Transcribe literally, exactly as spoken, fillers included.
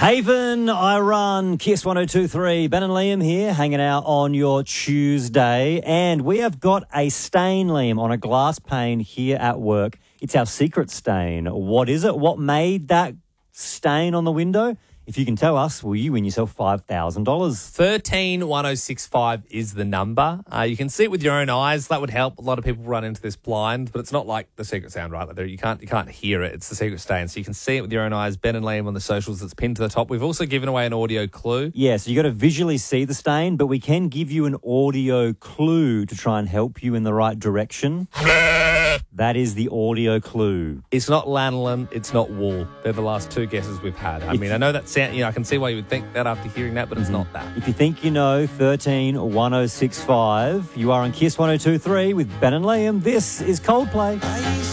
Haven, I run, Kiss one oh two three. Ben and Liam here, hanging out on your Tuesday. And we have got a stain, Liam, on a glass pane here at work. It's our secret stain. What is it? What made that stain on the window? If you can tell us, will you win yourself five thousand dollars? thirteen one oh six five is the number. Uh, you can see it with your own eyes. That would help. A lot of people run into this blind, but it's not like the secret sound, right? Like there, you can't you can't hear it. It's the secret stain. So you can see it with your own eyes. Ben and Liam on the socials. It's pinned to the top. We've also given away an audio clue. Yeah, so you got to visually see the stain, but we can give you an audio clue to try and help you in the right direction. That is the audio clue. It's not lanolin. It's not wool. They're the last two guesses we've had. I If mean, I know that sound. You know, I can see why you would think that after hearing that, but it's not that. If you think you know thirteen one oh six five, you are on Kiss one oh two three with Ben and Liam. This is Coldplay.